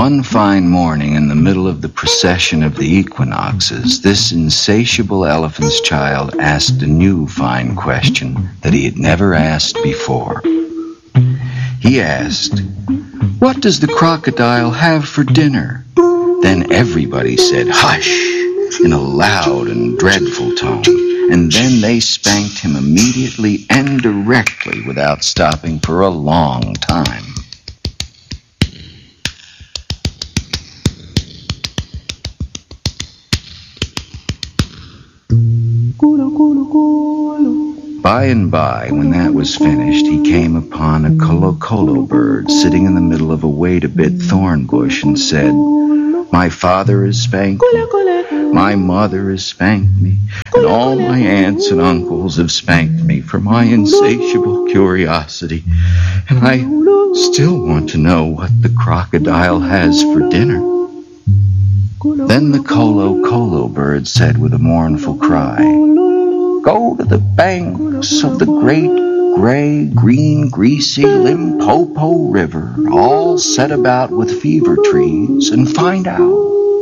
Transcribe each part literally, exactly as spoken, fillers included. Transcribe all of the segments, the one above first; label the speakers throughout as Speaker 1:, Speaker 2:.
Speaker 1: One fine morning in the middle of the procession of the equinoxes, this insatiable elephant's child asked a new fine question that he had never asked before. He asked, "What does the crocodile have for dinner?" Then everybody said, "Hush," in a loud and dreadful tone, and then they spanked him immediately and directly without stopping for a long time. By and by, when that was finished, he came upon a kolokolo bird sitting in the middle of a wait-a-bit thorn bush and said, "My father has spanked me, my mother has spanked me, and all my aunts and uncles have spanked me for my insatiable curiosity, and I still want to know what the crocodile has for dinner." Then the kolokolo bird said with a mournful cry, "Go to the banks of the great gray, green, greasy Limpopo River, all set about with fever trees, and find out."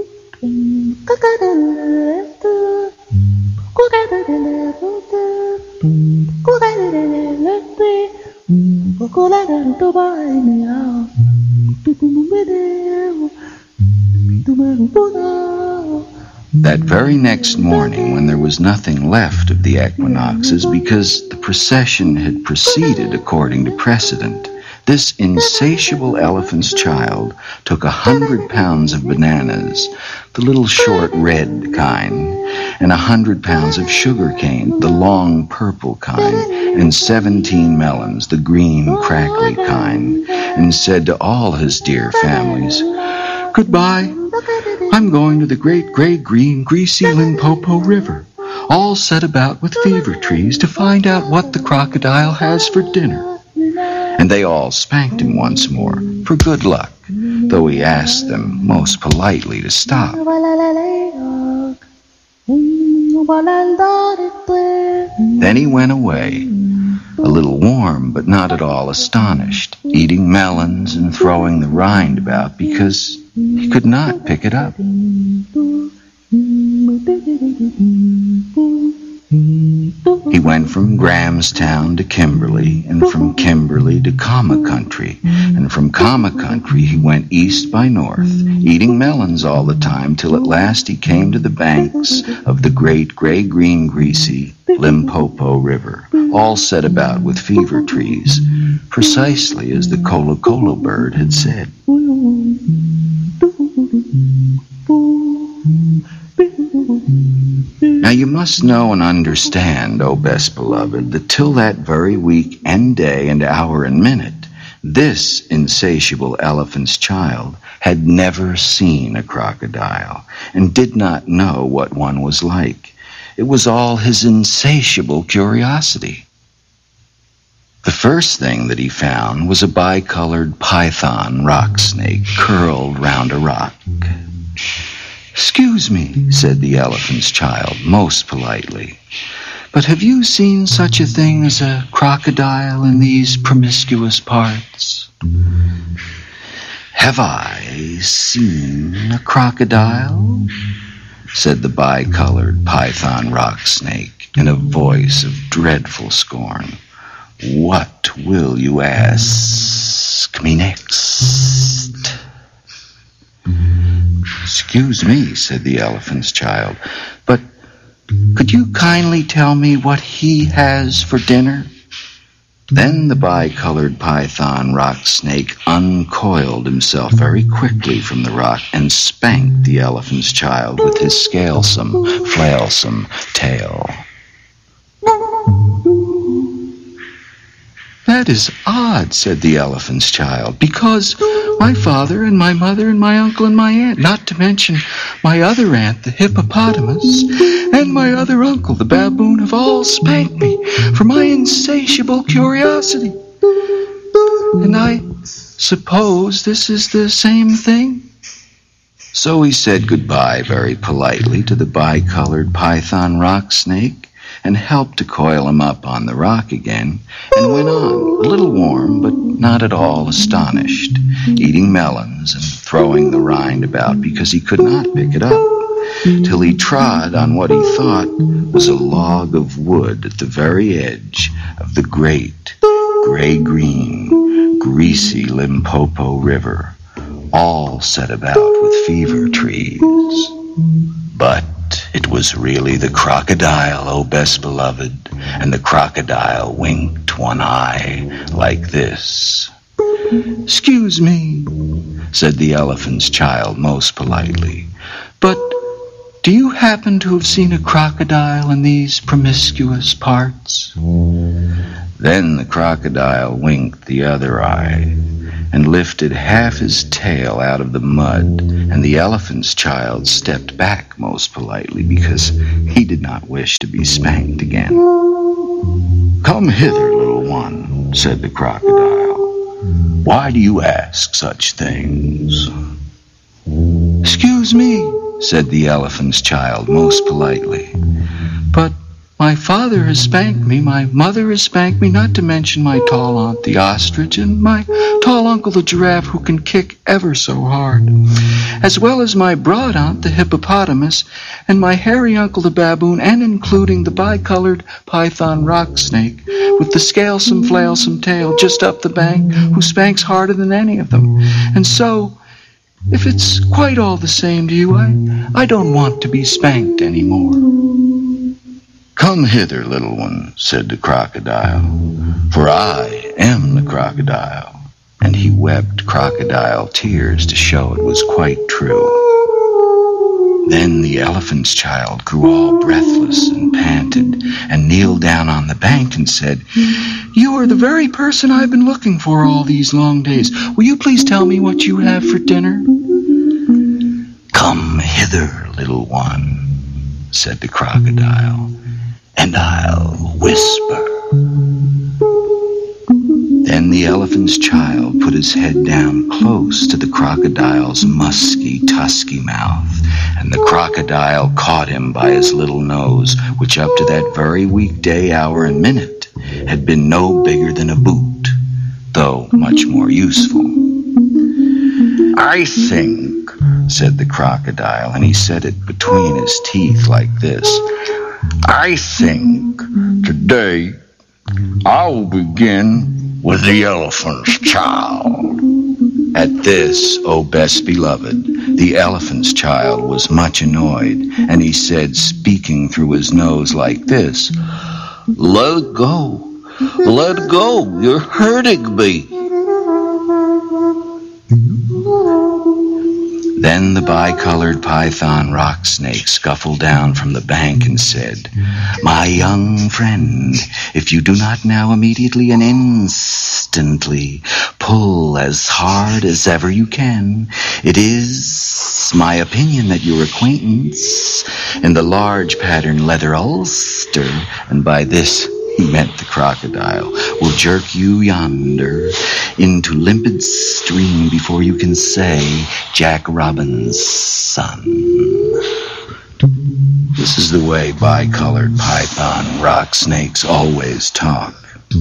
Speaker 1: That very next morning, when there was nothing left of the equinoxes because the procession had proceeded according to precedent, this insatiable elephant's child took a hundred pounds of bananas, the little short red kind, and a hundred pounds of sugar cane, the long purple kind, and seventeen melons, the green crackly kind, and said to all his dear families, "Goodbye. I'm going to the great gray green greasy Limpopo River, all set about with fever trees, to find out what the crocodile has for dinner." And they all spanked him once more for good luck, though he asked them most politely to stop. Then he went away, a little warm but not at all astonished, eating melons and throwing the rind about because he could not pick it up. He went from Grahamstown to Kimberley, and from Kimberley to Kama Country, and from Kama Country he went east by north, eating melons all the time, till at last he came to the banks of the great gray-green greasy Limpopo River, all set about with fever trees, precisely as the kolokolo bird had said. Now you must know and understand, O best beloved, that till that very week and day and hour and minute, this insatiable elephant's child had never seen a crocodile and did not know what one was like. It was all his insatiable curiosity. The first thing that he found was a bicolored python rock snake curled round a rock. "Excuse me," said the elephant's child most politely, "but have you seen such a thing as a crocodile in these promiscuous parts?" "Have I seen a crocodile?" said the bicolored python rock snake in a voice of dreadful scorn. "What will you ask me next?" "Excuse me," said the elephant's child, "but could you kindly tell me what he has for dinner?" Then the bicolored python rock snake uncoiled himself very quickly from the rock and spanked the elephant's child with his scalesome, flailsome tail. "That is odd," said the elephant's child, "because my father and my mother and my uncle and my aunt, not to mention my other aunt, the hippopotamus, and my other uncle, the baboon, have all spanked me for my insatiable curiosity. And I suppose this is the same thing?" So he said goodbye very politely to the bicolored python rock snake and helped to coil him up on the rock again, and went on, a little warm but not at all astonished, eating melons and throwing the rind about because he could not pick it up, till he trod on what he thought was a log of wood at the very edge of the great, gray-green, greasy Limpopo River, all set about with fever trees. But it was really the crocodile, O best beloved, and the crocodile winked one eye like this. "Excuse me," said the elephant's child most politely, "but do you happen to have seen a crocodile in these promiscuous parts?" Then the crocodile winked the other eye and lifted half his tail out of the mud, and the elephant's child stepped back most politely because he did not wish to be spanked again. "Come hither, little one," said the crocodile. "Why do you ask such things?" "Excuse me," said the elephant's child most politely, "but my father has spanked me, my mother has spanked me, not to mention my tall aunt the ostrich, and my tall uncle the giraffe who can kick ever so hard, as well as my broad aunt the hippopotamus, and my hairy uncle the baboon, and including the bicolored python rock snake, with the scalesome flailsome tail just up the bank, who spanks harder than any of them. And so, if it's quite all the same to you, I, I don't want to be spanked anymore." "Come hither, little one," said the crocodile, "for I am the crocodile." And he wept crocodile tears to show it was quite true. Then the elephant's child grew all breathless and panted, and kneeled down on the bank and said, "You are the very person I've been looking for all these long days. Will you please tell me what you have for dinner?" "Come hither, little one," said the crocodile, "and I'll whisper." Then the elephant's child put his head down close to the crocodile's musky, tusky mouth, and the crocodile caught him by his little nose, which up to that very weekday hour and minute had been no bigger than a boot, though much more useful. "I think," said the crocodile, and he said it between his teeth like this, "I think today I'll begin with the elephant's child." At this, O best beloved, the elephant's child was much annoyed, and he said, speaking through his nose like this, "Let it go, let it go, you're hurting me." Then the bicolored python rock snake scuffled down from the bank and said, "My young friend, if you do not now immediately and instantly pull as hard as ever you can, it is my opinion that your acquaintance in the large pattern leather ulster," and by this he meant the crocodile, "will jerk you yonder into limpid stream before you can say Jack Robin's son." This is the way bicolored python rock snakes always talk.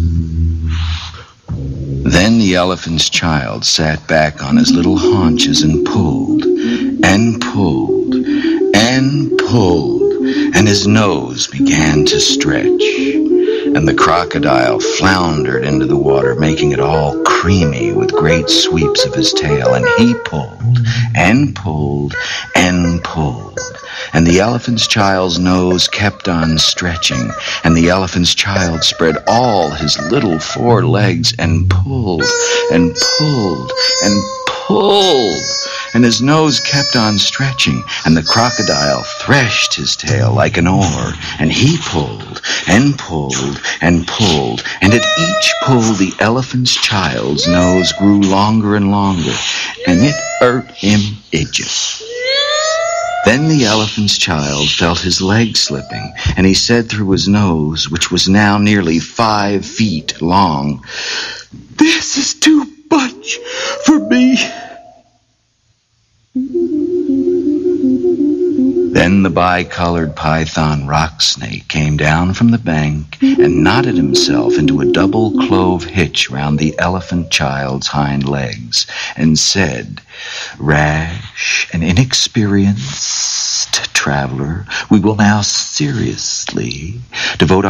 Speaker 1: Then the elephant's child sat back on his little haunches and pulled, and pulled, and pulled, and his nose began to stretch. And the crocodile floundered into the water, making it all creamy with great sweeps of his tail, and he pulled, and pulled, and pulled. And the elephant's child's nose kept on stretching, and the elephant's child spread all his little four legs and pulled, and pulled, and pulled. And his nose kept on stretching, and the crocodile threshed his tail like an oar, and he pulled, and pulled, and pulled, and at each pull the elephant's child's nose grew longer and longer, and it hurt him itches. Then the elephant's child felt his leg slipping, and he said through his nose, which was now nearly five feet long, "This is too much for me." Then Then the bicolored python rock snake came down from the bank and knotted himself into a double clove hitch round the elephant child's hind legs and said, "Rash and inexperienced traveler, we will now seriously devote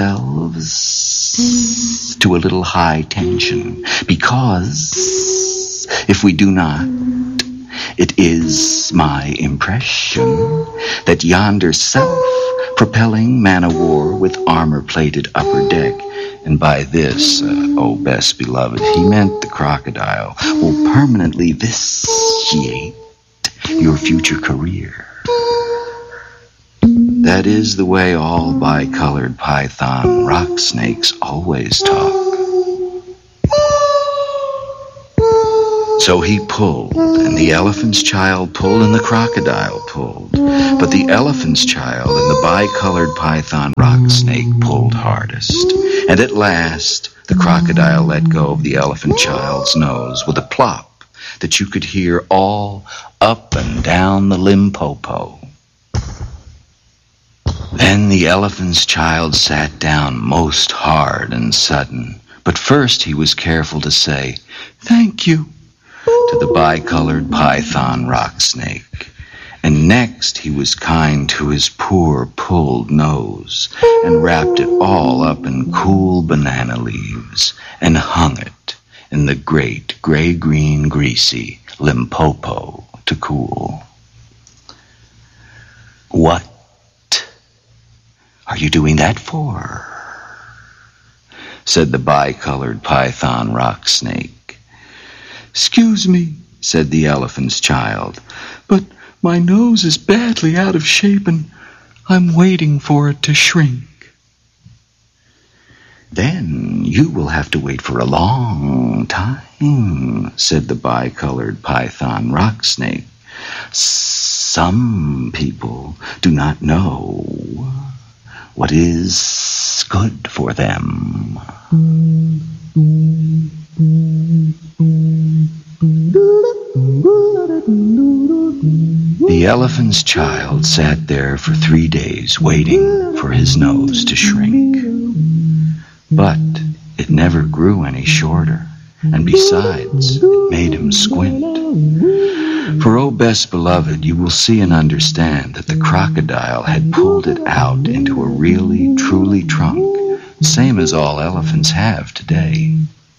Speaker 1: ourselves to a little high tension, because if we do not, it is my impression that yonder self-propelling man-o'-war with armor-plated upper deck," and by this, uh, oh best beloved, he meant the crocodile, "will permanently vitiate your future career." That is the way all bicolored python rock snakes always talk. So he pulled, and the elephant's child pulled, and the crocodile pulled. But the elephant's child and the bicolored python rock snake pulled hardest. And at last, the crocodile let go of the elephant child's nose with a plop that you could hear all up and down the Limpopo. Then the elephant's child sat down most hard and sudden. But first he was careful to say, "Thank you," to the bicolored python rock snake. And next he was kind to his poor pulled nose and wrapped it all up in cool banana leaves and hung it in the great gray-green greasy Limpopo to cool. "What are you doing that for?" said the bicolored python rock snake. "Excuse me," said the elephant's child, "but my nose is badly out of shape and I'm waiting for it to shrink." "Then you will have to wait for a long time," said the bicolored python rock snake. "Some people do not know what is good for them." The elephant's child sat there for three days waiting for his nose to shrink. But it never grew any shorter, and besides, it made him squint. For, oh best beloved, you will see and understand that the crocodile had pulled it out into a really, truly trunk, same as all elephants have today.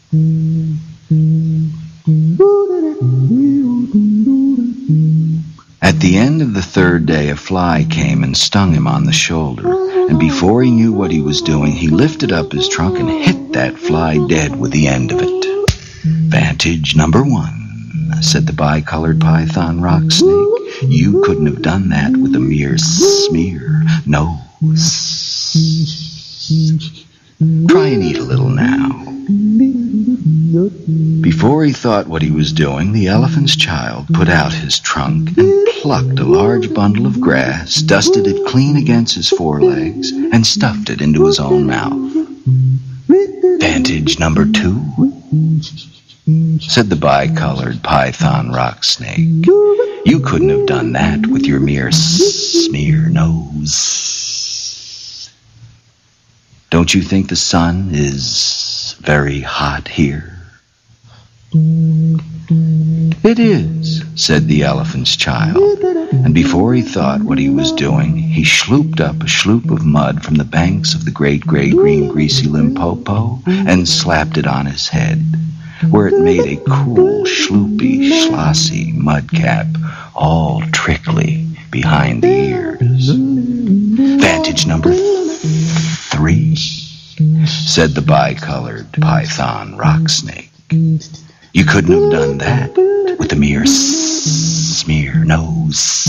Speaker 1: At the end of the third day, a fly came and stung him on the shoulder, and before he knew what he was doing, he lifted up his trunk and hit that fly dead with the end of it. "Vantage number one," said the bicolored python rock snake. "You couldn't have done that with a mere smear nose. Try and eat a little now." Before he thought what he was doing, the elephant's child put out his trunk and plucked a large bundle of grass, dusted it clean against his forelegs, and stuffed it into his own mouth. "Vantage number two," said the bicolored python rock snake. "You couldn't have done that with your mere smear nose. Don't you think the sun is very hot here?" "It is," said the elephant's child, and before he thought what he was doing, he slooped up a sloop of mud from the banks of the great gray-green greasy Limpopo and slapped it on his head, where it made a cool, sloopy, schlossy mud cap, all trickly behind the ears. "Vantage number three," said the bicolored python rock snake. "You couldn't have done that with a mere smear nose.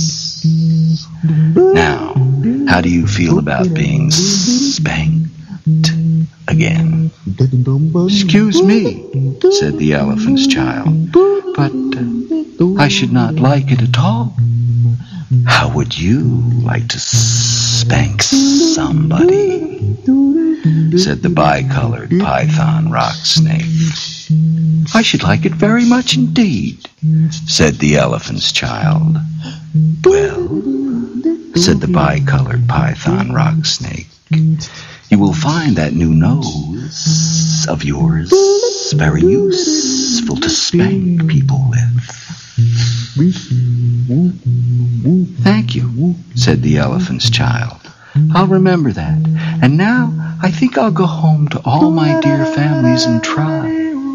Speaker 1: Now, how do you feel about being spanked again?" "Excuse me," said the elephant's child, "but uh, I should not like it at all." "How would you like to spank somebody?" said the bicolored python rock snake. "I should like it very much indeed," said the elephant's child. "Well, said the bicolored python rock snake. You will find that new nose of yours very useful to spank people with. Thank you, said the elephant's child. I'll remember that. And now I think I'll go home to all my dear families and tribe.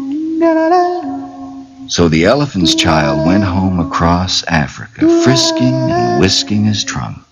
Speaker 1: So the elephant's child went home across Africa, frisking and whisking his trunk.